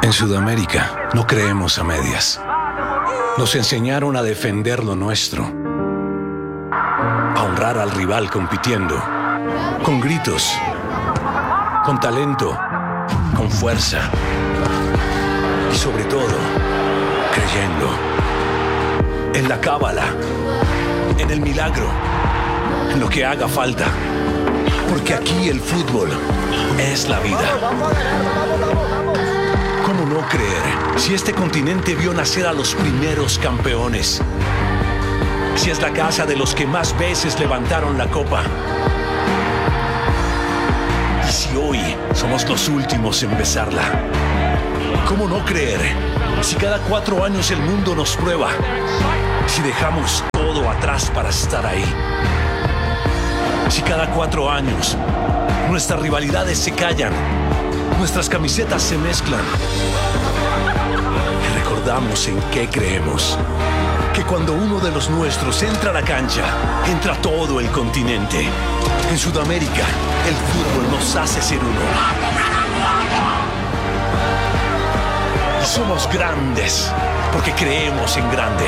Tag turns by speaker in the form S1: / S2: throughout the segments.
S1: En Sudamérica no creemos a medias. Nos enseñaron a defender lo nuestro, a honrar al rival compitiendo, con gritos, con talento, con fuerza y sobre todo, creyendo en la cábala, en el milagro, en lo que haga falta. Porque aquí el fútbol es la vida. ¿Cómo no creer si este continente vio nacer a los primeros campeones? Si es la casa de los que más veces levantaron la copa. Y si hoy somos los últimos en besarla. ¿Cómo no creer si cada 4 años el mundo nos prueba? Si dejamos todo atrás para estar ahí. Si cada 4 años nuestras rivalidades se callan, nuestras camisetas se mezclan y recordamos en qué creemos. Que cuando uno de los nuestros entra a la cancha, entra todo el continente. En Sudamérica, el fútbol nos hace ser uno. Y somos grandes porque creemos en grande.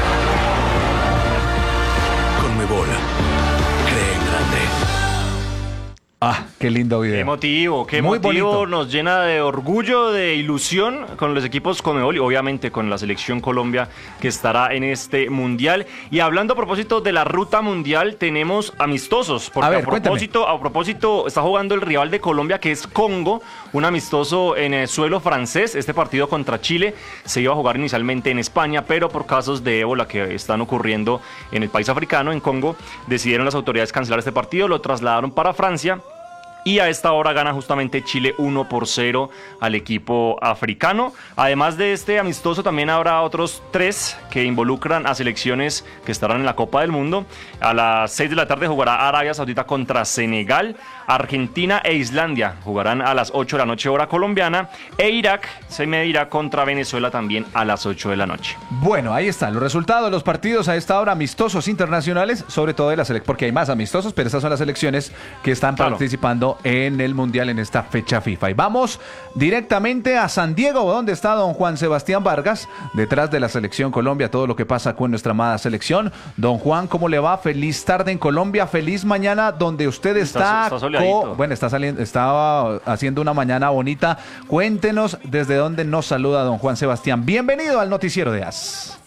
S1: Conmebol cree en grande.
S2: Ah, qué lindo video.
S3: Qué emotivo, nos llena de orgullo, de ilusión con los equipos Conmebol y obviamente con la selección Colombia que estará en este mundial. Y hablando a propósito de la ruta mundial, tenemos amistosos, porque a propósito está jugando el rival de Colombia, que es Congo, un amistoso en el suelo francés. Este partido contra Chile se iba a jugar inicialmente en España, pero por casos de ébola que están ocurriendo en el país africano, en Congo, decidieron las autoridades cancelar este partido, lo trasladaron para Francia. Y a esta hora gana justamente Chile 1-0 al equipo africano. Además de este amistoso, también habrá otros 3 que involucran a selecciones que estarán en la Copa del Mundo. A las 6 de la tarde jugará Arabia Saudita contra Senegal. Argentina e Islandia jugarán a las 8 de la noche hora colombiana. E Irak se medirá contra Venezuela también a las 8 de la noche.
S2: Bueno, ahí están los resultados de los partidos a esta hora, amistosos internacionales, sobre todo de la selección, porque hay más amistosos, pero estas son las selecciones que están participando en el Mundial en esta fecha FIFA. Y vamos directamente a San Diego, donde está don Juan Sebastián Vargas, detrás de la selección Colombia, todo lo que pasa con nuestra amada selección. Don Juan, ¿cómo le va? Feliz tarde en Colombia, feliz mañana donde usted está. Estaba haciendo una mañana bonita. Cuéntenos desde dónde nos saluda don Juan Sebastián. Bienvenido al noticiero de AS.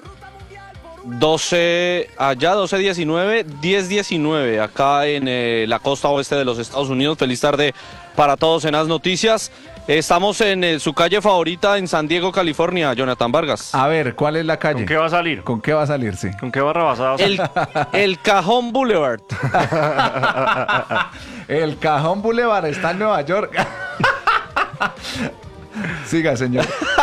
S4: 12:19, 10:19 acá en la costa oeste de los Estados Unidos. Feliz tarde para todos en AS Noticias. Estamos en su calle favorita en San Diego, California, Jonathan Vargas.
S2: A ver, ¿cuál es la calle?
S3: ¿Con qué va a salir?
S2: ¿Con qué va a salir, sí?
S3: ¿Con qué barra basada?
S4: El Cajón Boulevard.
S2: El Cajón Boulevard está en Nueva York. Siga, señor.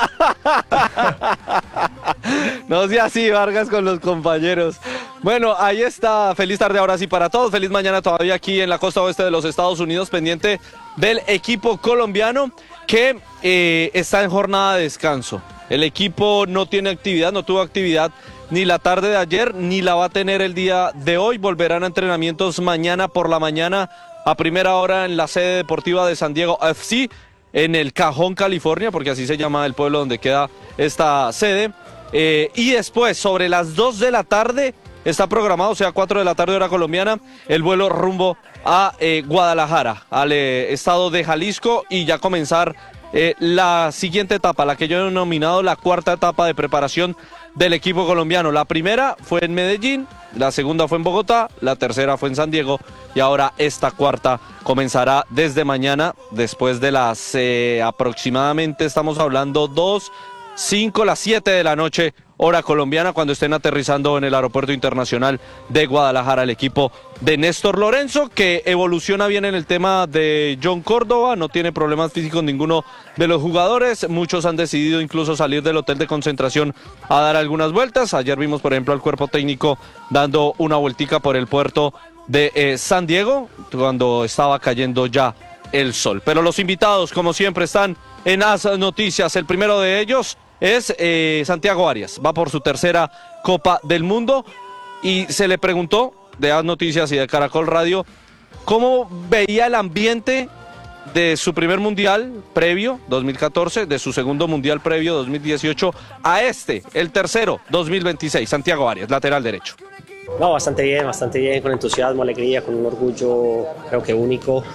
S4: No sea así, Vargas, con los compañeros. Bueno, ahí está. Feliz tarde ahora sí para todos. Feliz mañana todavía aquí en la costa oeste de los Estados Unidos, pendiente del equipo colombiano que está en jornada de descanso. El equipo no tiene actividad, no tuvo actividad ni la tarde de ayer, ni la va a tener el día de hoy. Volverán a entrenamientos mañana por la mañana a primera hora en la sede deportiva de San Diego FC, en el Cajón, California, porque así se llama el pueblo donde queda esta sede. Y después, sobre las 2 de la tarde, está programado, o sea, 4 de la tarde hora colombiana, el vuelo rumbo a Guadalajara, al estado de Jalisco, y ya comenzar la siguiente etapa, la que yo he denominado la cuarta etapa de preparación del equipo colombiano. La primera fue en Medellín, la segunda fue en Bogotá, la tercera fue en San Diego, y ahora esta cuarta comenzará desde mañana, después de las aproximadamente, estamos hablando 5, las 7 de la noche, hora colombiana, cuando estén aterrizando en el aeropuerto internacional de Guadalajara el equipo de Néstor Lorenzo, que evoluciona bien en el tema de John Córdoba, no tiene problemas físicos ninguno de los jugadores. Muchos han decidido incluso salir del hotel de concentración a dar algunas vueltas. Ayer vimos, por ejemplo, al cuerpo técnico dando una vueltica por el puerto de San Diego, cuando estaba cayendo ya el sol. Pero los invitados, como siempre, están en AS Noticias. El primero de ellos es Santiago Arias, va por su tercera Copa del Mundo, y se le preguntó de AS Noticias y de Caracol Radio cómo veía el ambiente de su primer mundial previo, 2014, de su segundo mundial previo, 2018, a el tercero, 2026. Santiago Arias, lateral derecho.
S5: No, bastante bien, con entusiasmo, alegría, con un orgullo creo que único.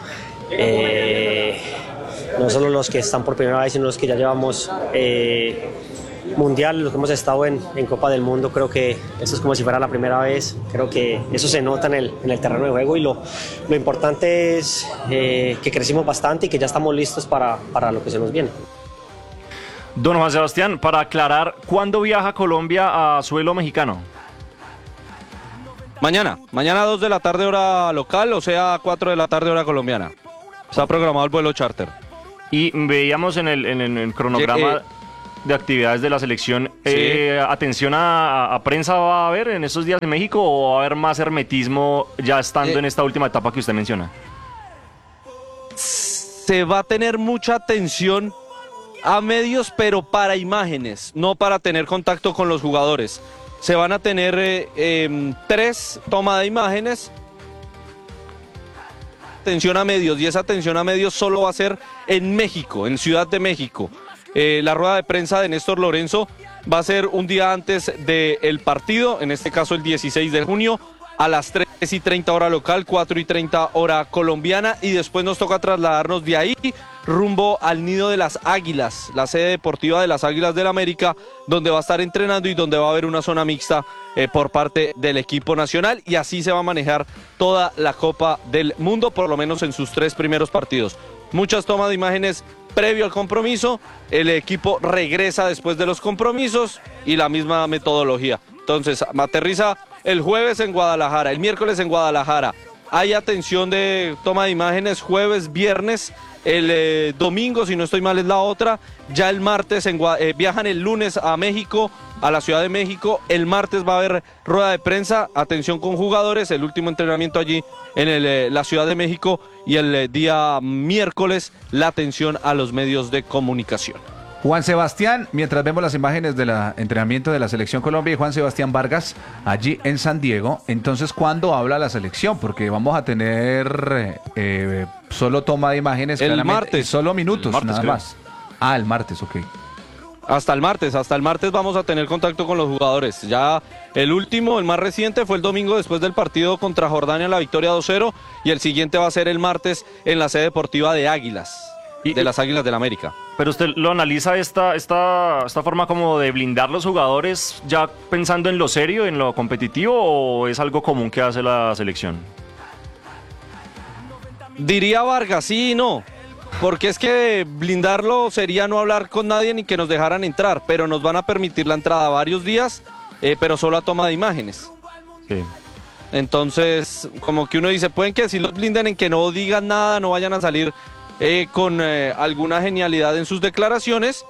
S5: No solo los que están por primera vez, sino los que ya llevamos mundial, los que hemos estado en Copa del Mundo. Creo que eso es como si fuera la primera vez. Creo que eso se nota en el terreno de juego, y lo importante es que crecimos bastante y que ya estamos listos para lo que se nos viene.
S3: Don Juan Sebastián, para aclarar, ¿cuándo viaja Colombia a suelo mexicano?
S4: Mañana 2 de la tarde hora local, o sea 4 de la tarde hora colombiana. Está programado el vuelo charter.
S3: Y veíamos en el cronograma de actividades de la selección,
S4: sí.
S3: ¿Atención a prensa va a haber en estos días en México, o va a haber más hermetismo ya estando en esta última etapa que usted menciona?
S4: Se va a tener mucha atención a medios, pero para imágenes, no para tener contacto con los jugadores. Se van a tener 3 tomas de imágenes. Atención a medios, y esa atención a medios solo va a ser en México, en Ciudad de México. La rueda de prensa de Néstor Lorenzo va a ser un día antes del partido, en este caso el 16 de junio, a las 3:30 hora local, 4:30 hora colombiana, y después nos toca trasladarnos de ahí rumbo al Nido de las Águilas, la sede deportiva de las Águilas del América, donde va a estar entrenando y donde va a haber una zona mixta por parte del equipo nacional, y así se va a manejar toda la Copa del Mundo, por lo menos en sus 3 primeros partidos. Muchas tomas de imágenes previo al compromiso, el equipo regresa después de los compromisos y la misma metodología. Entonces, aterriza el jueves en Guadalajara, el miércoles en Guadalajara. Hay atención de toma de imágenes jueves, viernes, el domingo, si no estoy mal, es la otra. Ya el martes viajan el lunes a México, a la Ciudad de México. El martes va a haber rueda de prensa, atención con jugadores, el último entrenamiento allí en la Ciudad de México, y el día miércoles la atención a los medios de comunicación.
S2: Juan Sebastián, mientras vemos las imágenes del entrenamiento de la Selección Colombia y Juan Sebastián Vargas allí en San Diego, entonces, ¿cuándo habla la selección? Porque vamos a tener solo toma de imágenes.
S4: El martes.
S2: Solo minutos,
S3: martes,
S2: nada
S3: creo.
S2: más. El martes, ok.
S4: Hasta el martes vamos a tener contacto con los jugadores. Ya el último, el más reciente, fue el domingo después del partido contra Jordania, la victoria 2-0, y el siguiente va a ser el martes en la sede deportiva de Águilas, de las Águilas del América.
S3: Pero usted lo analiza esta forma como de blindar los jugadores ya pensando en lo serio, en lo competitivo, ¿o es algo común que hace la selección?
S4: Diría Vargas, sí y no. Porque es que blindarlo sería no hablar con nadie ni que nos dejaran entrar, pero nos van a permitir la entrada varios días, pero solo a toma de imágenes.
S3: Sí.
S4: Entonces, como que uno dice, pueden que si los blinden en que no digan nada, no vayan a salir con alguna genialidad en sus declaraciones,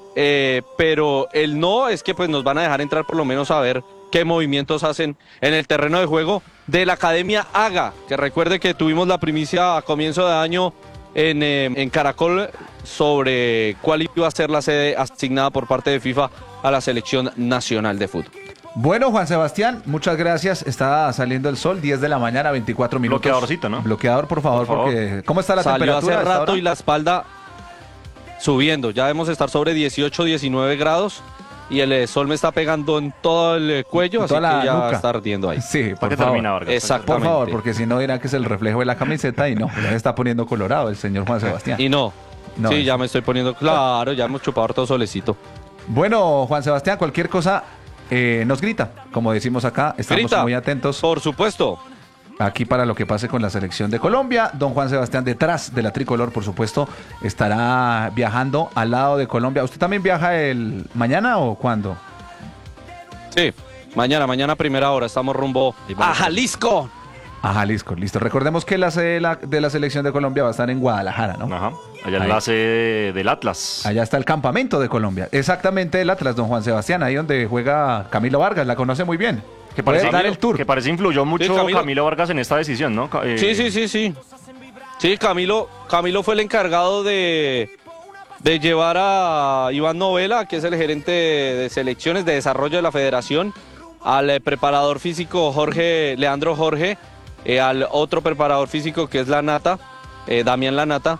S4: pero el no es que pues nos van a dejar entrar por lo menos a ver qué movimientos hacen en el terreno de juego de la Academia AGA, que recuerde que tuvimos la primicia a comienzo de año en Caracol sobre cuál iba a ser la sede asignada por parte de FIFA a la Selección Nacional de Fútbol.
S2: Bueno, Juan Sebastián, muchas gracias. Está saliendo el sol, 10 de la mañana, 24 minutos.
S3: Bloqueadorcito, ¿no?
S2: Bloqueador, por favor, porque ¿cómo está la
S4: Salió
S2: temperatura?
S4: hace
S2: hasta
S4: rato
S2: ahora?
S4: y la espalda subiendo. Ya debemos estar sobre 18, 19 grados y el sol me está pegando en todo el cuello, así que ya está ardiendo ahí.
S2: Sí,
S3: ¿Para
S2: por
S3: qué
S2: favor.
S3: termina, Vargas?
S4: Exactamente.
S2: Por favor, porque si no dirán que es el reflejo de la camiseta y no, ya se está poniendo colorado el señor Juan Sebastián.
S4: Y no, sí,
S2: es-
S4: ya me estoy poniendo claro, ya hemos chupado harto solecito.
S2: Bueno, Juan Sebastián, cualquier cosa nos grita, como decimos acá, estamos
S4: Grita.
S2: muy atentos
S4: Por supuesto.
S2: aquí para lo que pase con la selección de Colombia. Don Juan Sebastián, detrás de la tricolor, por supuesto, estará viajando al lado de Colombia. ¿Usted también viaja el mañana o cuándo?
S4: Sí, mañana primera hora, estamos rumbo a Jalisco.
S2: A Jalisco, listo. Recordemos que la sede de la selección de Colombia va a estar en Guadalajara, ¿no?
S3: Ajá. Allá en
S2: Ahí.
S3: la sede del Atlas.
S2: Allá está el campamento de Colombia. Exactamente el Atlas, don Juan Sebastián, ahí donde juega Camilo Vargas, la conoce muy bien.
S3: Que
S2: Puede
S3: parece,
S2: dar el tour.
S3: que parece influyó mucho
S4: Sí,
S3: Camilo Vargas en esta decisión, ¿no?
S4: Sí. Sí, Camilo fue el encargado de llevar a Iván Novela, que es el gerente de selecciones de desarrollo de la federación, al preparador físico Leandro Jorge, al otro preparador físico que es Damián Lanata,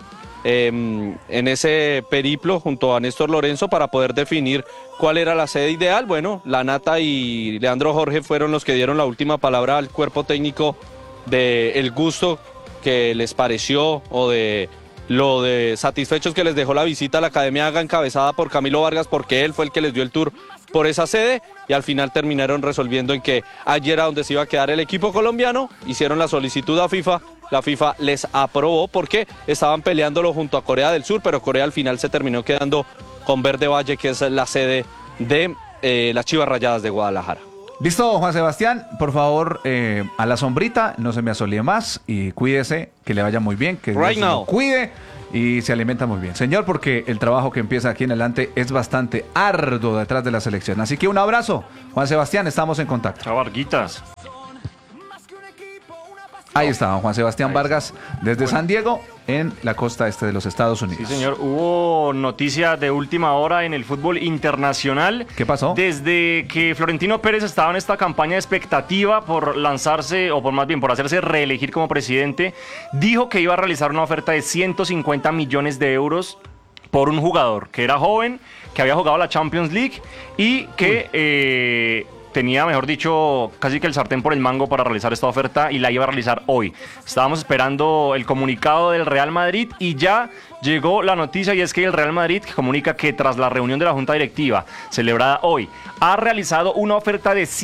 S4: en ese periplo junto a Néstor Lorenzo para poder definir cuál era la sede ideal. Bueno, la Nata y Leandro Jorge fueron los que dieron la última palabra al cuerpo técnico del gusto que les pareció o de lo de satisfechos que les dejó la visita a la Academia Haga encabezada por Camilo Vargas, porque él fue el que les dio el tour por esa sede y al final terminaron resolviendo en que allí era donde se iba a quedar el equipo colombiano. Hicieron la solicitud a FIFA, la FIFA les aprobó porque estaban peleándolo junto a Corea del Sur, pero Corea al final se terminó quedando con Verde Valle, que es la sede de las Chivas Rayadas de Guadalajara.
S2: Listo, Juan Sebastián, por favor, a la sombrita, no se me asolie más y cuídese, que le vaya muy bien, que
S4: Right
S2: Dios
S4: now.
S2: lo cuide y se alimenta muy bien. Señor, porque el trabajo que empieza aquí en adelante es bastante arduo detrás de la selección. Así que un abrazo, Juan Sebastián, estamos en contacto.
S3: Chao, Varguitas.
S2: Ahí está, don Juan Sebastián Vargas, desde San Diego, en la costa este de los Estados Unidos.
S3: Sí, señor. Hubo noticia de última hora en el fútbol internacional.
S2: ¿Qué pasó?
S3: Desde que Florentino Pérez estaba en esta campaña de expectativa por lanzarse, o por más bien por hacerse reelegir como presidente, dijo que iba a realizar una oferta de 150 millones de euros por un jugador que era joven, que había jugado la Champions League y que tenía, mejor dicho, casi que el sartén por el mango para realizar esta oferta y la iba a realizar hoy. Estábamos esperando el comunicado del Real Madrid y ya llegó la noticia, y es que el Real Madrid comunica que tras la reunión de la Junta Directiva celebrada hoy, ha realizado una oferta de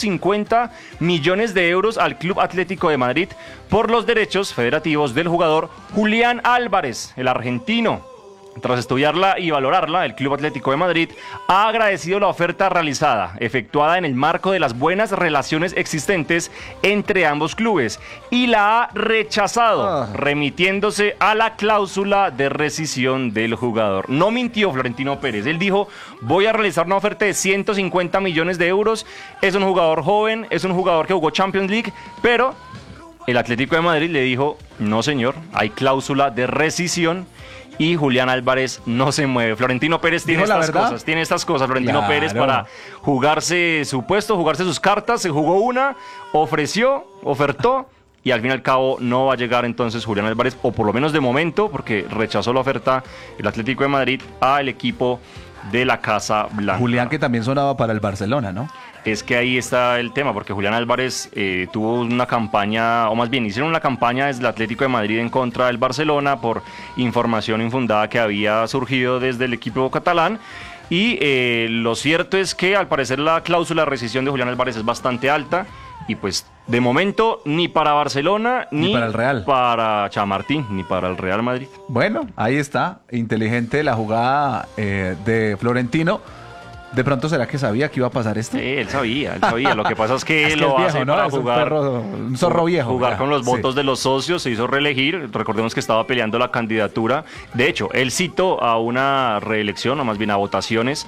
S3: 150 millones de euros al Club Atlético de Madrid por los derechos federativos del jugador Julián Álvarez, el argentino. Tras estudiarla y valorarla, el Club Atlético de Madrid ha agradecido la oferta realizada, efectuada en el marco de las buenas relaciones existentes entre ambos clubes, y la ha rechazado, remitiéndose a la cláusula de rescisión del jugador. No mintió Florentino Pérez, él dijo: voy a realizar una oferta de 150 millones de euros, es un jugador joven, es un jugador que jugó Champions League, pero el Atlético de Madrid le dijo: no señor, hay cláusula de rescisión, y Julián Álvarez no se mueve. Florentino Pérez tiene estas cosas, Florentino
S2: Claro.
S3: Pérez, para jugarse su puesto, jugarse sus cartas. Se jugó una, ofreció, ofertó, y al fin y al cabo no va a llegar entonces Julián Álvarez, o por lo menos de momento, porque rechazó la oferta el Atlético de Madrid al equipo de la Casa Blanca.
S2: Julián, que también sonaba para el Barcelona, ¿no?
S3: Es que ahí está el tema, porque Julián Álvarez tuvo una campaña, o más bien hicieron una campaña desde el Atlético de Madrid en contra del Barcelona por información infundada que había surgido desde el equipo catalán. Y lo cierto es que al parecer la cláusula de rescisión de Julián Álvarez es bastante alta. Y pues de momento ni para Barcelona ni
S2: para el Real,
S3: para Chamartín, ni para el Real Madrid.
S2: Bueno, ahí está, inteligente la jugada de Florentino. ¿De pronto será que sabía que iba a pasar esto?
S3: Sí, él sabía. Lo que pasa es que
S2: Es que
S3: lo
S2: es viejo,
S3: hace
S2: ¿no?
S3: para
S2: Es un
S3: jugar.
S2: perro, un zorro viejo.
S3: Jugar
S2: ya,
S3: con los votos
S2: sí.
S3: de los socios, se hizo reelegir. Recordemos que estaba peleando la candidatura. De hecho, él citó a una reelección, o más bien a votaciones,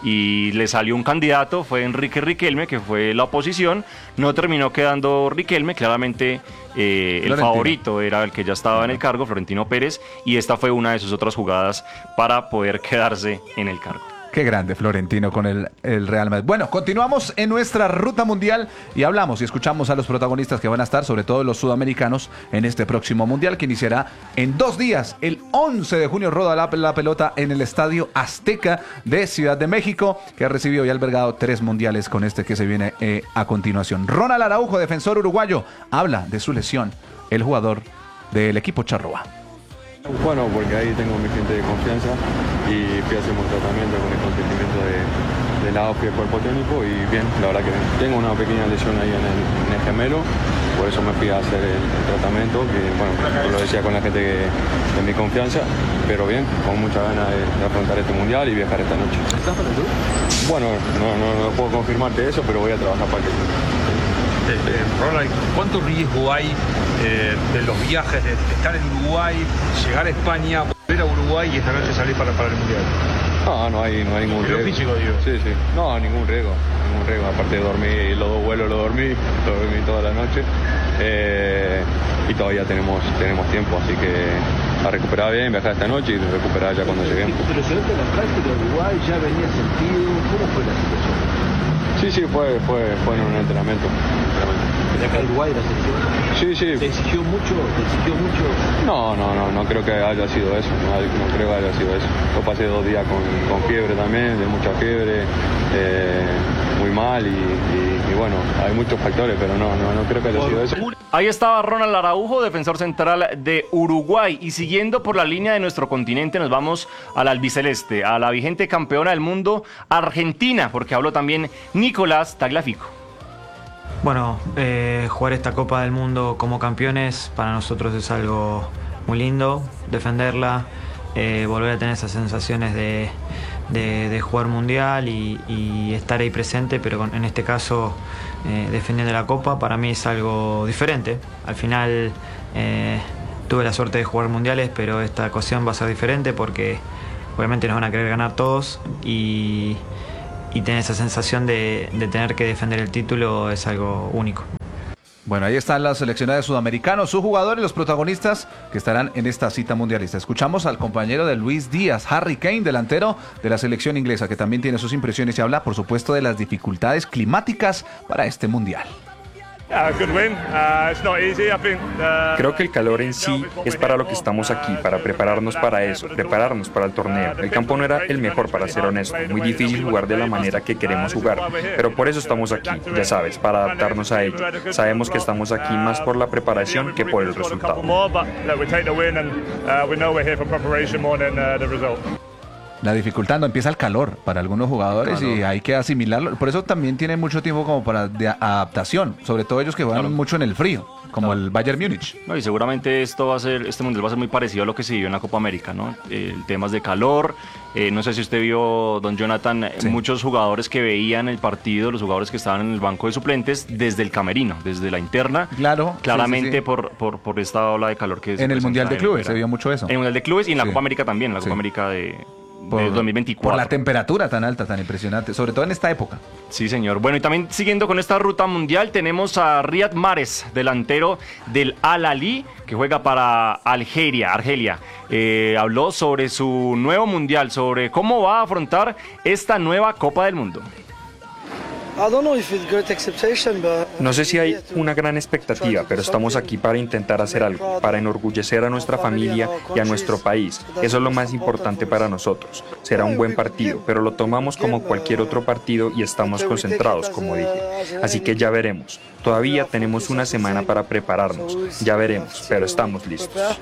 S3: y le salió un candidato, fue Enrique Riquelme, que fue la oposición. No terminó quedando Riquelme, claramente el favorito era el que ya estaba en el cargo, Florentino Pérez, y esta fue una de sus otras jugadas para poder quedarse en el cargo.
S2: Qué grande Florentino con el Real Madrid. Bueno, continuamos en nuestra ruta mundial y hablamos y escuchamos a los protagonistas que van a estar, sobre todo los sudamericanos, en este próximo mundial que iniciará en 2 días. El 11 de junio roda la pelota en el Estadio Azteca de Ciudad de México, que ha recibido y albergado 3 mundiales con este que se viene a continuación. Ronald Araujo, defensor uruguayo, habla de su lesión, el jugador del equipo Charrúa.
S6: Bueno, porque ahí tengo mi gente de confianza y fui a hacer un tratamiento con el consentimiento de la OFI, el cuerpo técnico, y bien, la verdad que tengo una pequeña lesión ahí en el gemelo, por eso me fui a hacer el tratamiento, que bueno, lo decía con la gente de mi confianza, pero bien, con muchas ganas de afrontar este mundial y viajar esta noche.
S7: ¿Estás para el club?
S6: Bueno, no puedo confirmarte eso, pero voy a trabajar para que
S7: Ronald, ¿cuánto riesgo hay de los viajes, de estar en Uruguay, llegar a España, volver a Uruguay y esta noche salir para el Mundial?
S6: No hay ningún riesgo.
S7: Lo físico, digo.
S6: Sí. No, ningún riesgo. Aparte de dormir, los 2 vuelos lo dormí toda la noche. Y todavía tenemos tiempo, así que a recuperar bien, viajar esta noche y recuperar ya cuando lleguemos.
S8: Pero llegaste a la práctica de Uruguay, ya venía sentido, ¿cómo fue la situación?
S6: Sí, fue en un entrenamiento.
S8: de acá de Uruguay, de la selección?
S6: Sí, sí.
S8: ¿Te exigió mucho?
S6: No creo que haya sido eso, no creo que haya sido eso. Yo pasé 2 días con fiebre también, de mucha fiebre, muy mal y bueno, hay muchos factores, pero no creo que haya sido eso.
S3: Ahí estaba Ronald Araujo, defensor central de Uruguay. Y siguiendo por la línea de nuestro continente, nos vamos al albiceleste, a la vigente campeona del mundo, Argentina, porque habló también Nicolás Tagliafico.
S9: Bueno, jugar esta Copa del Mundo como campeones para nosotros es algo muy lindo, defenderla, volver a tener esas sensaciones de jugar mundial y estar ahí presente, pero en este caso defendiendo la Copa para mí es algo diferente. Al final tuve la suerte de jugar mundiales, pero esta ocasión va a ser diferente porque obviamente nos van a querer ganar todos y tener esa sensación de tener que defender el título es algo único.
S2: Bueno, ahí están las seleccionadas sudamericanos, sus jugadores, los protagonistas que estarán en esta cita mundialista. Escuchamos al compañero de Luis Díaz, Harry Kane, delantero de la selección inglesa, que también tiene sus impresiones y habla, por supuesto, de las dificultades climáticas para este mundial.
S10: Creo que el calor en sí es para lo que estamos aquí, para prepararnos para eso, prepararnos para el torneo. El campo no era el mejor, para ser honesto, muy difícil jugar de la manera que queremos jugar, pero por eso estamos aquí, ya sabes, para adaptarnos a ello. Sabemos que estamos aquí más por la preparación que por el resultado.
S2: La dificultad no empieza el calor para algunos jugadores y hay que asimilarlo. Por eso también tienen mucho tiempo como para de adaptación, sobre todo ellos que juegan mucho en el frío, como el Bayern Múnich.
S3: No, y seguramente este mundial va a ser muy parecido a lo que se vivió en la Copa América, ¿no? Temas de calor. No sé si usted vio, don Jonathan, muchos jugadores que veían el partido, los jugadores que estaban en el banco de suplentes, desde el camerino, desde la interna.
S2: Claro.
S3: Claramente por esta ola de calor que
S2: en el Mundial de Clubes se vio mucho eso.
S3: En el Mundial de Clubes y en la Copa América también, la Copa América de 2024.
S2: Por la temperatura tan alta, tan impresionante, sobre todo en esta época.
S3: Sí, señor. Bueno, y también siguiendo con esta ruta mundial, tenemos a Riyad Mahrez, delantero del Al-Ahly, que juega para Argelia. Habló sobre su nuevo mundial, sobre cómo va a afrontar esta nueva Copa del Mundo.
S10: No sé si hay una gran expectativa, pero estamos aquí para intentar hacer algo, para enorgullecer a nuestra familia y a nuestro país. Eso es lo más importante para nosotros. Será un buen partido, pero lo tomamos como cualquier otro partido y estamos concentrados, como dije. Así que ya veremos. Todavía tenemos una semana para prepararnos. Ya veremos, pero estamos listos.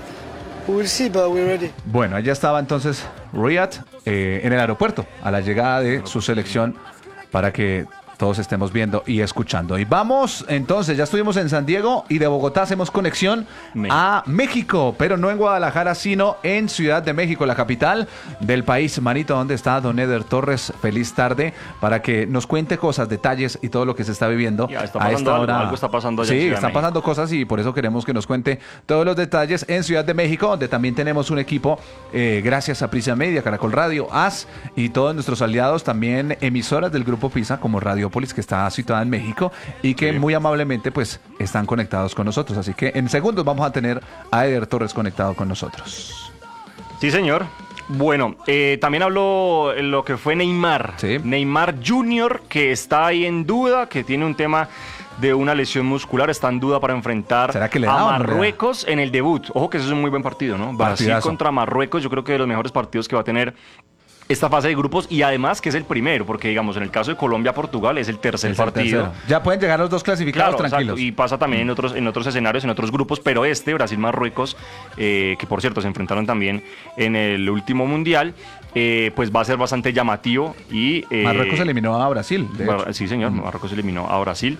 S2: Bueno, allá estaba entonces Riyad en el aeropuerto a la llegada de su selección, para que todos estemos viendo y escuchando. Y vamos, entonces, ya estuvimos en San Diego y de Bogotá hacemos conexión a México, pero no en Guadalajara, sino en Ciudad de México, la capital del país. Manito, ¿dónde está don Eder Torres? Feliz tarde, para que nos cuente cosas, detalles y todo lo que se está viviendo a esta hora.
S3: Algo está pasando allá.
S2: Sí, están pasando cosas y por eso queremos que nos cuente todos los detalles en Ciudad de México, donde también tenemos un equipo, gracias a Prisa Media, Caracol Radio, AS y todos nuestros aliados, también emisoras del Grupo Pisa, como Radio que está situada en México y que muy amablemente pues están conectados con nosotros. Así que en segundos vamos a tener a Eder Torres conectado con nosotros.
S3: Sí, señor. Bueno, también habló lo que fue Neymar.
S2: Sí.
S3: Neymar Jr., que está ahí en duda, que tiene un tema de una lesión muscular, está en duda para enfrentar a Marruecos en el debut. Ojo que ese es un muy buen partido, ¿no? Brasil contra Marruecos, yo creo que de los mejores partidos que va a tener esta fase de grupos, y además que es el primero, porque digamos en el caso de Colombia-Portugal es el tercer partido.
S2: Ya pueden llegar los dos clasificados, claro, tranquilos.
S3: Exacto. Y pasa también en otros escenarios, en otros grupos, pero Brasil-Marruecos, que por cierto se enfrentaron también en el último mundial, pues va a ser bastante llamativo. Y
S2: Marruecos eliminó a Brasil, de hecho.
S3: Sí, señor, Marruecos eliminó a Brasil.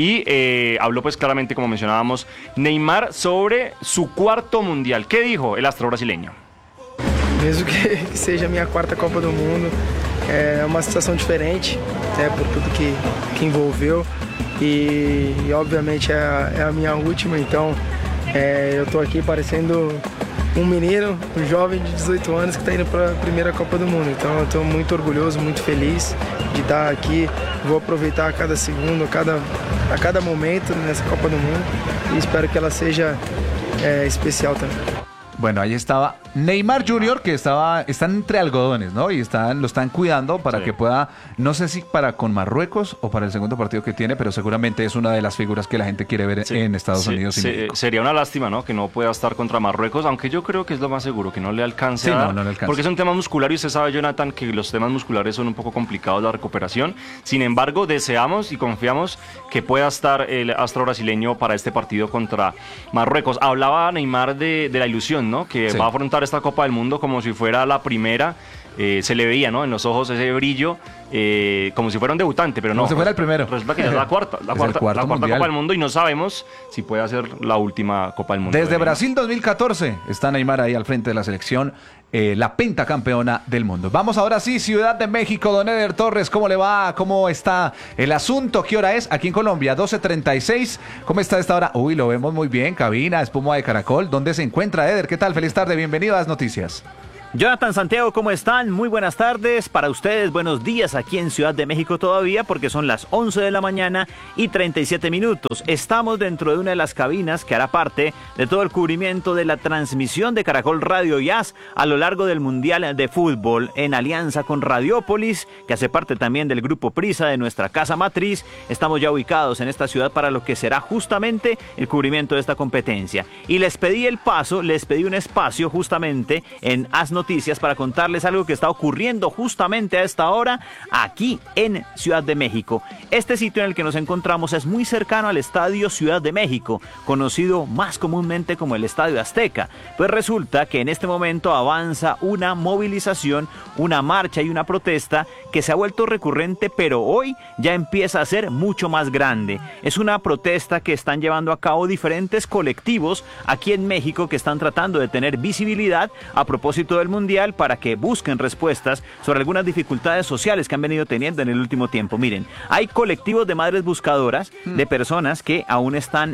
S3: Y habló pues claramente, como mencionábamos, Neymar sobre su cuarto mundial. ¿Qué dijo el astro brasileño?
S11: Mesmo que seja a minha quarta Copa do Mundo, é uma situação diferente, né, por tudo que envolveu e obviamente é a minha última, então eu estou aqui parecendo menino, jovem de 18 anos que está indo para a primeira Copa do Mundo, então eu estou muito orgulhoso, muito feliz de estar aqui, vou aproveitar a cada segundo, a cada momento nessa Copa do Mundo e espero que ela seja especial também.
S2: Bueno, ahí estaba Neymar Jr., que están entre algodones, ¿no? Y lo están cuidando para que pueda, no sé si para con Marruecos o para el segundo partido que tiene, pero seguramente es una de las figuras que la gente quiere ver en Estados Unidos.
S3: Sería una lástima, ¿no? Que no pueda estar contra Marruecos, aunque yo creo que es lo más seguro, que no le alcance.
S2: No le alcance.
S3: Porque es un tema muscular y usted sabe, Jonathan, que los temas musculares son un poco complicados la recuperación. Sin embargo, deseamos y confiamos que pueda estar el astro brasileño para este partido contra Marruecos. Hablaba Neymar de la ilusión, ¿no? Que va a afrontar esta Copa del Mundo como si fuera la primera. Se le veía, ¿no? En los ojos ese brillo, como si fuera un debutante, pero no.
S2: Como si fuera el primero.
S3: Resulta que ya es la cuarta Copa del Mundo y no sabemos si puede ser la última Copa del Mundo.
S2: Desde Brasil 2014 está Neymar ahí al frente de la selección, la pentacampeona del mundo. Vamos ahora sí, Ciudad de México, don Eder Torres, ¿cómo le va? ¿Cómo está el asunto? ¿Qué hora es? Aquí en Colombia, 12:36. ¿Cómo está esta hora? Uy, lo vemos muy bien, cabina, espuma de caracol. ¿Dónde se encuentra Eder? ¿Qué tal? Feliz tarde, bienvenido a las noticias.
S12: Jonathan, Santiago, ¿cómo están? Muy buenas tardes para ustedes, buenos días aquí en Ciudad de México todavía, porque son las 11 de la mañana y 37 minutos. Estamos dentro de una de las cabinas que hará parte de todo el cubrimiento de la transmisión de Caracol Radio y AS a lo largo del Mundial de Fútbol, en alianza con Radiópolis, que hace parte también del Grupo Prisa de nuestra casa matriz. Estamos ya ubicados en esta ciudad para lo que será justamente el cubrimiento de esta competencia. Y les pedí un espacio justamente en AS Noticias para contarles algo que está ocurriendo justamente a esta hora aquí en Ciudad de México. Este sitio en el que nos encontramos es muy cercano al Estadio Ciudad de México, conocido más comúnmente como el Estadio Azteca. Pues resulta que en este momento avanza una movilización, una marcha y una protesta que se ha vuelto recurrente, pero hoy ya empieza a ser mucho más grande. Es una protesta que están llevando a cabo diferentes colectivos aquí en México que están tratando de tener visibilidad a propósito del Mundial para que busquen respuestas sobre algunas dificultades sociales que han venido teniendo en el último tiempo. Miren, hay colectivos de madres buscadoras, de personas que aún están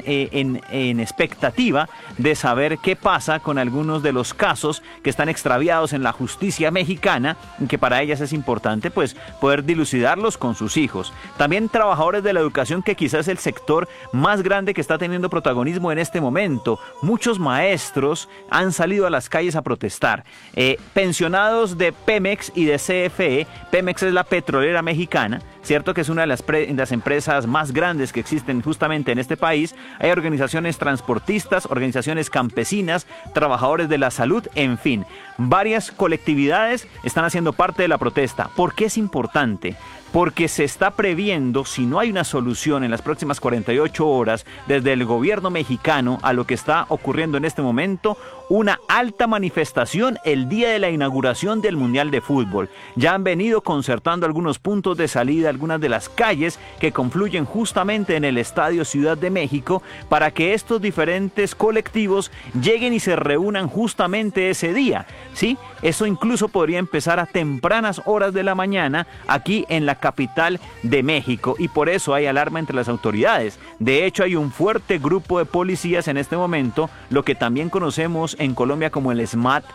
S12: en expectativa de saber qué pasa con algunos de los casos que están extraviados en la justicia mexicana, que para ellas es importante pues poder dilucidarlos con sus hijos. También trabajadores de la educación, que quizás es el sector más grande que está teniendo protagonismo en este momento. Muchos maestros han salido a las calles a protestar. Pensionados de Pemex y de CFE. Pemex es la petrolera mexicana, cierto que es una de las empresas más grandes que existen justamente en este país. Hay organizaciones transportistas, organizaciones campesinas, trabajadores de la salud, en fin, varias colectividades están haciendo parte de la protesta. ¿Por qué es importante? Porque se está previendo, si no hay una solución en las próximas 48 horas desde el gobierno mexicano a lo que está ocurriendo en este momento, una alta manifestación el día de la inauguración del Mundial de Fútbol. Ya han venido concertando algunos puntos de salida, algunas de las calles que confluyen justamente en el Estadio Ciudad de México, para que estos diferentes colectivos lleguen y se reúnan justamente ese día. ¿Sí? Eso incluso podría empezar a tempranas horas de la mañana aquí en la capital de México, y por eso hay alarma entre las autoridades. De hecho, hay un fuerte grupo de policías en este momento, lo que también conocemos en Colombia como el SMAT,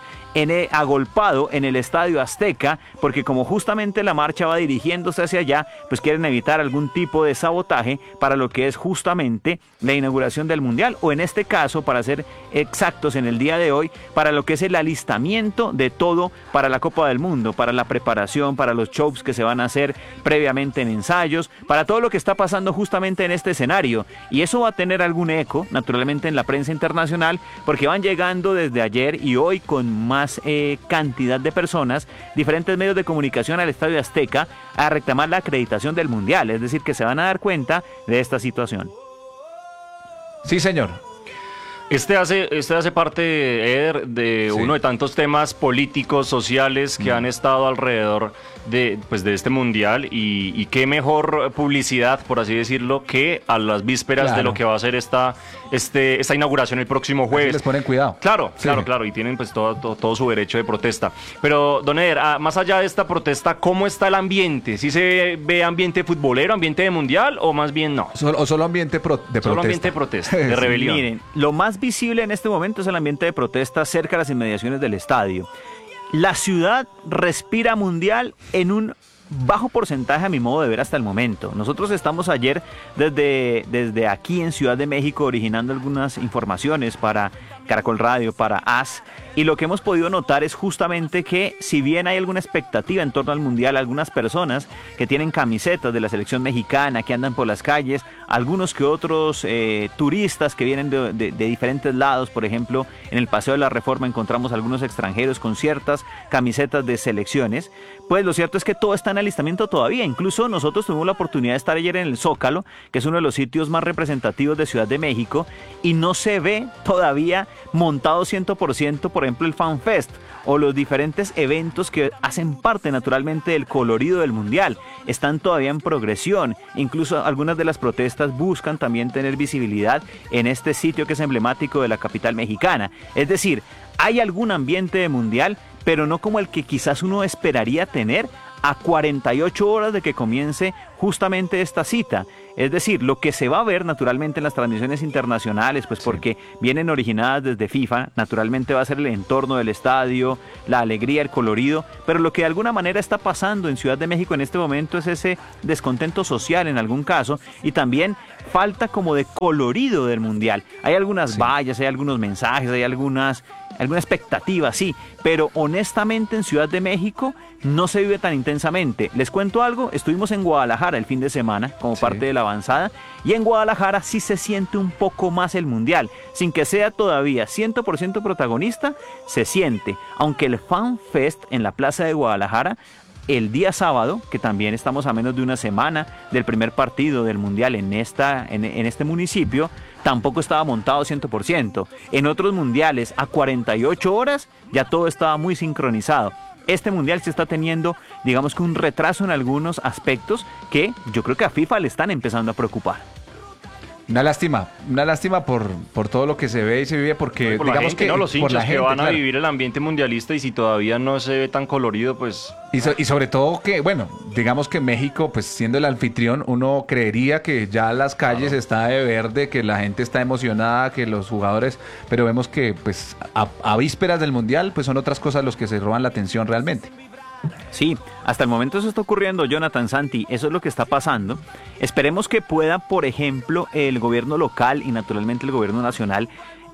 S12: agolpado en el Estadio Azteca, porque como justamente la marcha va dirigiéndose hacia allá, pues quieren evitar algún tipo de sabotaje para lo que es justamente la inauguración del Mundial, o en este caso, para ser exactos, en el día de hoy, para lo que es el alistamiento de todo para la Copa del Mundo, para la preparación, para los shows que se van a hacer previamente en ensayos, para todo lo que está pasando justamente en este escenario. Y eso va a tener algún eco, naturalmente, en la prensa internacional, porque van llegando desde ayer y hoy con más cantidad de personas, diferentes medios de comunicación al Estadio Azteca a reclamar la acreditación del Mundial, es decir, que se van a dar cuenta de esta situación.
S2: Sí, señor.
S3: Este hace parte, Eder, de uno de tantos temas políticos, sociales que han estado alrededor de este mundial, y qué mejor publicidad, por así decirlo, que a las vísperas de lo que va a ser esta inauguración el próximo jueves.
S2: Les ponen cuidado.
S3: Claro, y tienen pues todo su derecho de protesta. Pero, don Eder, más allá de esta protesta, ¿cómo está el ambiente? ¿Sí se ve ambiente futbolero, ambiente de mundial, o más bien no?
S2: Solo ambiente de protesta.
S3: Solo ambiente de protesta, de rebelión.
S12: Miren, lo más visible en este momento es el ambiente de protesta cerca de las inmediaciones del estadio. La ciudad respira mundial en un bajo porcentaje, a mi modo de ver, hasta el momento. Nosotros estamos ayer desde aquí en Ciudad de México originando algunas informaciones para Caracol Radio, para AS, y lo que hemos podido notar es justamente que si bien hay alguna expectativa en torno al Mundial, algunas personas que tienen camisetas de la selección mexicana, que andan por las calles, algunos que otros turistas que vienen de diferentes lados, por ejemplo, en el Paseo de la Reforma encontramos algunos extranjeros con ciertas camisetas de selecciones, pues lo cierto es que todo está en alistamiento todavía. Incluso nosotros tuvimos la oportunidad de estar ayer en el Zócalo, que es uno de los sitios más representativos de Ciudad de México, y no se ve todavía montado 100%, por ejemplo, el Fan Fest o los diferentes eventos que hacen parte naturalmente del colorido del Mundial. Están todavía en progresión. Incluso algunas de las protestas buscan también tener visibilidad en este sitio que es emblemático de la capital mexicana. Es decir, hay algún ambiente de Mundial, pero no como el que quizás uno esperaría tener a 48 horas de que comience justamente esta cita. Es decir, lo que se va a ver naturalmente en las transmisiones internacionales, pues porque vienen originadas desde FIFA, naturalmente va a ser el entorno del estadio, la alegría, el colorido, pero lo que de alguna manera está pasando en Ciudad de México en este momento es ese descontento social en algún caso, y también falta como de colorido del Mundial. Hay algunas vallas, hay algunos mensajes, hay alguna expectativa, sí, pero honestamente en Ciudad de México no se vive tan intensamente. Les cuento algo, estuvimos en Guadalajara el fin de semana como parte de la avanzada, y en Guadalajara sí se siente un poco más el Mundial, sin que sea todavía 100% protagonista, se siente, aunque el Fan Fest en la Plaza de Guadalajara el día sábado, que también estamos a menos de una semana del primer partido del Mundial en este municipio, tampoco estaba montado 100%. En otros mundiales, a 48 horas, ya todo estaba muy sincronizado. Este Mundial sí está teniendo, digamos que un retraso en algunos aspectos que yo creo que a FIFA le están empezando a preocupar.
S2: Una lástima por todo lo que se ve y se vive, porque
S3: por
S2: digamos
S3: gente,
S2: que
S3: ¿no? Los hinchas
S2: por la gente,
S3: que van a
S2: claro,
S3: vivir el ambiente mundialista, y si todavía no se ve tan colorido, pues...
S2: Y sobre todo que, bueno, digamos que México, pues siendo el anfitrión, uno creería que ya las calles está de verde, que la gente está emocionada, que los jugadores, pero vemos que pues a vísperas del Mundial, pues son otras cosas los que se roban la atención realmente.
S12: Sí, hasta el momento eso está ocurriendo, Jonathan, Santi, eso es lo que está pasando. Esperemos que pueda, por ejemplo, el gobierno local y naturalmente el gobierno nacional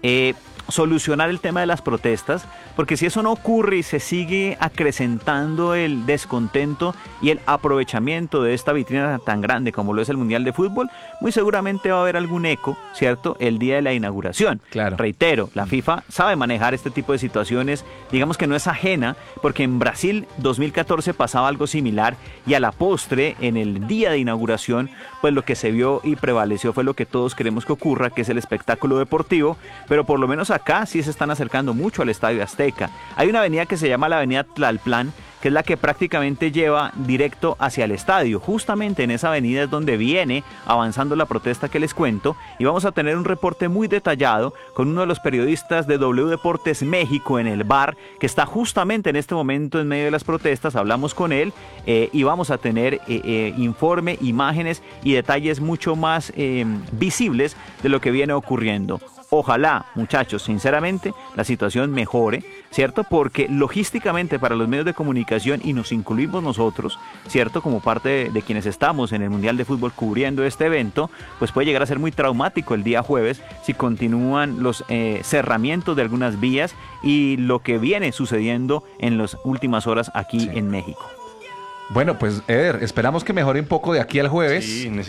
S12: solucionar el tema de las protestas, porque si eso no ocurre y se sigue acrecentando el descontento y el aprovechamiento de esta vitrina tan grande como lo es el Mundial de Fútbol, muy seguramente va a haber algún eco, ¿cierto?, el día de la inauguración.
S2: Claro.
S12: Reitero, la FIFA sabe manejar este tipo de situaciones, digamos que no es ajena, porque en Brasil 2014 pasaba algo similar, y a la postre, en el día de inauguración, pues lo que se vio y prevaleció fue lo que todos queremos que ocurra, que es el espectáculo deportivo, pero por lo menos acá sí se están acercando mucho al Estadio Azteca. Hay una avenida que se llama la avenida Tlalpan, que es la que prácticamente lleva directo hacia el estadio. Justamente en esa avenida es donde viene avanzando la protesta que les cuento, y vamos a tener un reporte muy detallado con uno de los periodistas de W Deportes México en el bar, que está justamente en este momento en medio de las protestas. Hablamos con él y vamos a tener informe, imágenes y detalles mucho más visibles de lo que viene ocurriendo. Ojalá, muchachos, sinceramente, la situación mejore, ¿cierto? Porque logísticamente para los medios de comunicación, y nos incluimos nosotros, ¿cierto?, como parte de quienes estamos en el Mundial de Fútbol cubriendo este evento, pues puede llegar a ser muy traumático el día jueves si continúan los cerramientos de algunas vías y lo que viene sucediendo en las últimas horas aquí en México.
S2: Bueno, pues Eder, esperamos que mejore un poco de aquí al jueves,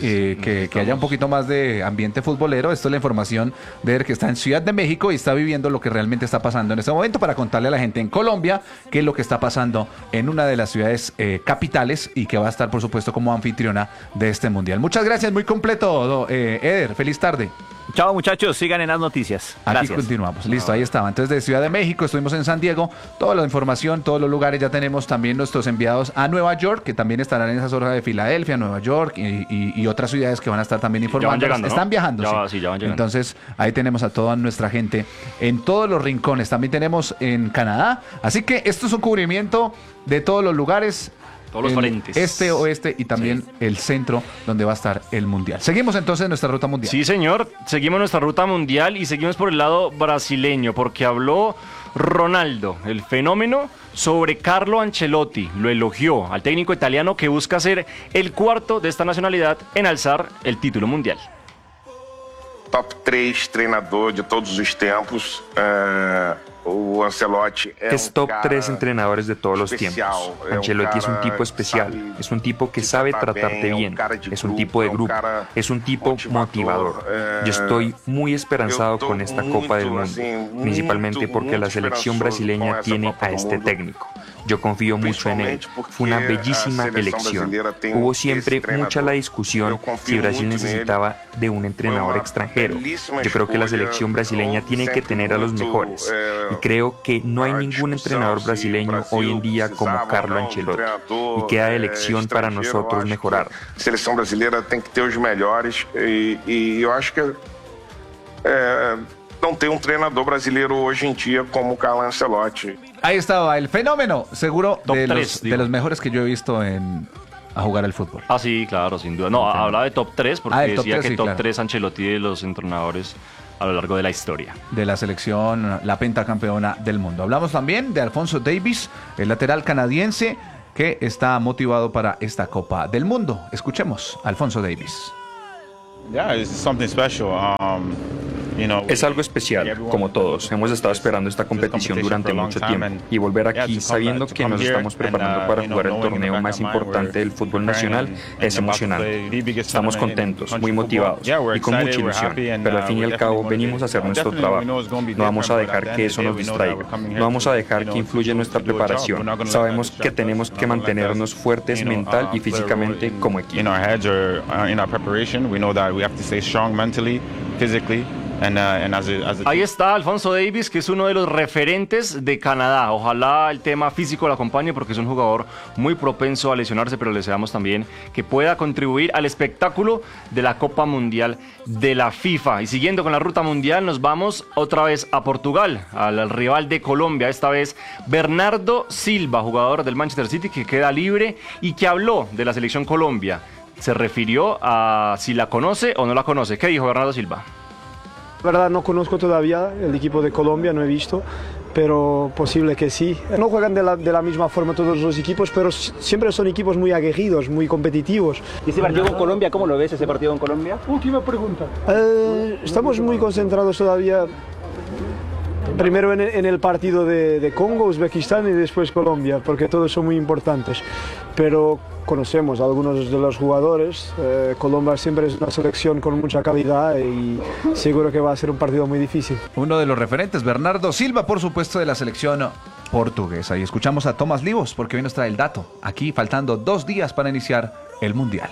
S2: que haya un poquito más de ambiente futbolero. Esto es la información de Eder, que está en Ciudad de México y está viviendo lo que realmente está pasando en este momento, para contarle a la gente en Colombia qué es lo que está pasando en una de las ciudades capitales, y que va a estar, por supuesto, como anfitriona de este Mundial. Muchas gracias, muy completo, Eder, feliz tarde.
S12: Chao, muchachos, sigan en las noticias. Gracias.
S2: Aquí continuamos. Listo, ahí estaba. Entonces, de Ciudad de México estuvimos en San Diego, toda la información, todos los lugares. Ya tenemos también nuestros enviados a Nueva York, que también estarán en esas horas de Filadelfia, Nueva York y otras ciudades que van a estar también informando. Están viajando.
S3: Ya van llegando.
S2: Entonces, ahí tenemos a toda nuestra gente en todos los rincones. También tenemos en Canadá. Así que esto es un cubrimiento de todos los lugares.
S3: Todos los frentes.
S2: Este, oeste y también el centro, donde va a estar el Mundial. Seguimos entonces nuestra ruta mundial.
S3: Sí, señor. Seguimos nuestra ruta mundial y seguimos por el lado brasileño, porque habló Ronaldo, el fenómeno, sobre Carlo Ancelotti. Lo elogió al técnico italiano, que busca ser el cuarto de esta nacionalidad en alzar el título mundial.
S13: top 3 treinador de todos os tempos. O Ancelotti
S10: es top 3 entrenadores de todos los tiempos. Ancelotti es un tipo especial, es un tipo que sabe tratarte bien, es un tipo de grupo, es un tipo motivador. Yo estoy muy esperanzado con esta Copa del Mundo, principalmente porque la selección brasileña tiene a este técnico. Yo confío mucho en él. Fue una bellísima elección. Hubo siempre mucha la discusión si Brasil necesitaba de un entrenador extranjero. Yo creo que la selección brasileña tiene que tener a los mejores. Y creo que no hay ningún entrenador brasileño hoy en día como Carlo Ancelotti. Y queda de elección para nosotros mejorar.
S13: A selección brasileira tem que ter os melhores. E eu acho que não tem treinador brasileiro hoje em dia como Carlo Ancelotti.
S2: Ahí estaba el fenómeno, seguro de los mejores que yo he visto a jugar al fútbol.
S3: Ah, sí, claro, sin duda. No, hablaba de top 3 porque decía que top 3 Ancelotti de los entrenadores a lo largo de la historia.
S2: De la selección, la pentacampeona del mundo. Hablamos también de Alphonso Davies, el lateral canadiense que está motivado para esta Copa del Mundo. Escuchemos a Alphonso Davies.
S10: Es algo especial, como todos. Hemos estado esperando esta competición durante mucho tiempo y volver aquí sabiendo que nos estamos preparando para jugar el torneo más importante del fútbol nacional es emocionante. Estamos contentos, muy motivados y con mucha ilusión, pero al fin y al cabo venimos a hacer nuestro trabajo. No vamos a dejar que eso nos distraiga, no vamos a dejar que influya en nuestra preparación. Sabemos que tenemos que mantenernos fuertes mental y físicamente como equipo.
S3: Ahí está Alphonso Davies, que es uno de los referentes de Canadá. Ojalá el tema físico lo acompañe porque es un jugador muy propenso a lesionarse, pero le deseamos también que pueda contribuir al espectáculo de la Copa Mundial de la FIFA. Y siguiendo con la ruta mundial, nos vamos otra vez a Portugal, al rival de Colombia, esta vez Bernardo Silva, jugador del Manchester City que queda libre y que habló de la selección Colombia. Se refirió a si la conoce o no la conoce. ¿Qué dijo Bernardo Silva?
S11: La verdad no conozco todavía el equipo de Colombia, no he visto, pero posible que sí. No juegan de la misma forma todos los equipos, pero siempre son equipos muy aguerridos, muy competitivos.
S14: ¿Y ese partido con Colombia, cómo lo ves, ese partido con Colombia?
S11: Última pregunta. Estamos muy concentrados todavía. Primero en el partido de Congo, Uzbekistán y después Colombia, porque todos son muy importantes. Pero conocemos a algunos de los jugadores. Colombia siempre es una selección con mucha calidad y seguro que va a ser un partido muy difícil.
S2: Uno de los referentes, Bernardo Silva, por supuesto, de la selección portuguesa. Y escuchamos a Tomás Livos porque hoy nos trae el dato. Aquí faltando 2 días para iniciar el Mundial.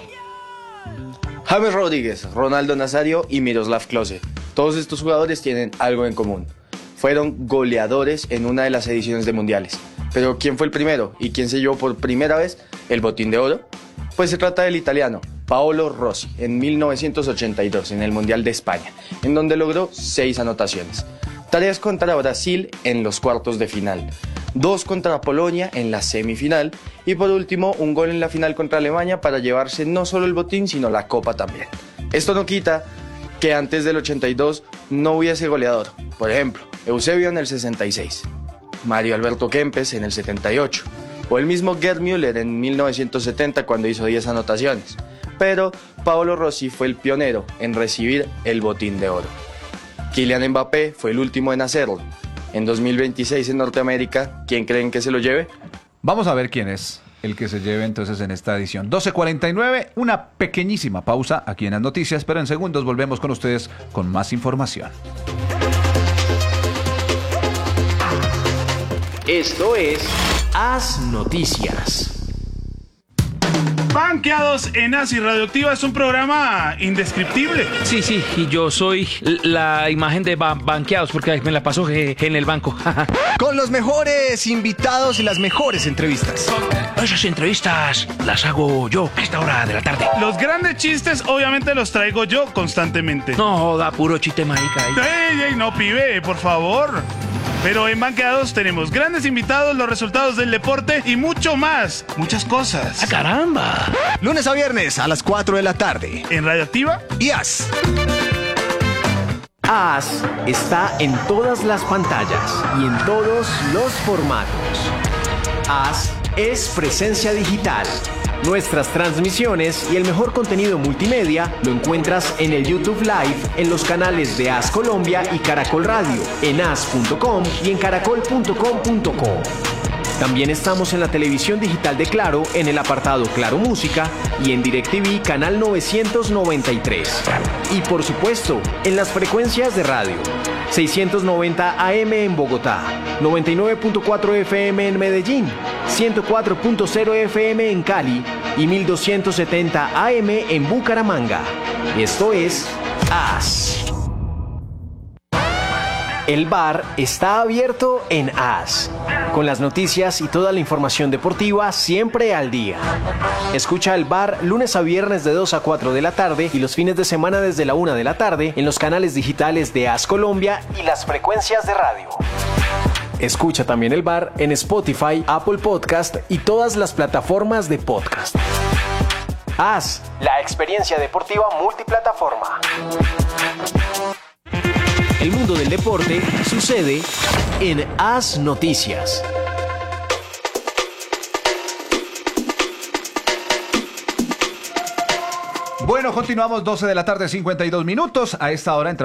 S15: James Rodríguez, Ronaldo Nazario y Miroslav Klose. Todos estos jugadores tienen algo en común. Fueron goleadores en una de las ediciones de mundiales. Pero ¿quién fue el primero? ¿Y quién se llevó por primera vez el botín de oro? Pues se trata del italiano Paolo Rossi en 1982 en el Mundial de España, en donde logró 6 anotaciones. 3 contra Brasil en los cuartos de final, 2 contra Polonia en la semifinal y por último un gol en la final contra Alemania para llevarse no solo el botín sino la copa también. Esto no quita que antes del 82 no hubiese goleador. Por ejemplo, Eusebio en el 66, Mario Alberto Kempes en el 78 o el mismo Gerd Müller en 1970 cuando hizo 10 anotaciones. Pero Paolo Rossi fue el pionero en recibir el botín de oro. Kylian Mbappé fue el último en hacerlo. En 2026 en Norteamérica, ¿quién creen que se lo lleve?
S2: Vamos a ver quién es el que se lleve entonces en esta edición. 12:49, una pequeñísima pausa aquí en las noticias, pero en segundos volvemos con ustedes con más información.
S16: Esto es Haz Noticias.
S17: Banqueados en As y Radioactiva es un programa indescriptible.
S18: Sí, y yo soy la imagen de Banqueados porque me la paso en el banco.
S19: Con los mejores invitados y las mejores entrevistas.
S18: Esas entrevistas las hago yo a esta hora de la tarde.
S17: Los grandes chistes obviamente los traigo yo constantemente.
S18: No, da puro chiste marica.
S17: Ey, no pibe, por favor. Pero en Banqueados tenemos grandes invitados, los resultados del deporte y mucho más. Muchas cosas.
S18: ¡Ah, caramba!
S19: Lunes a viernes a las 4 de la tarde.
S17: En Radioactiva
S19: y As.
S16: As está en todas las pantallas y en todos los formatos. As es presencia digital. Nuestras transmisiones y el mejor contenido multimedia lo encuentras en el YouTube Live, en los canales de AS Colombia y Caracol Radio, en as.com y en caracol.com.co. También estamos en la televisión digital de Claro, en el apartado Claro Música y en DirecTV canal 993. Y por supuesto, en las frecuencias de radio. 690 AM en Bogotá, 99.4 FM en Medellín, 104.0 FM en Cali y 1270 AM en Bucaramanga. Esto es AS. El bar está abierto en AS, con las noticias y toda la información deportiva siempre al día. Escucha el bar lunes a viernes de 2 a 4 de la tarde y los fines de semana desde la 1 de la tarde en los canales digitales de AS Colombia y las frecuencias de radio. Escucha también el bar en Spotify, Apple Podcast y todas las plataformas de podcast. AS, la experiencia deportiva multiplataforma. El mundo del deporte sucede en AS Noticias.
S2: Bueno, continuamos 12 de la tarde, 52 minutos. A esta hora entramos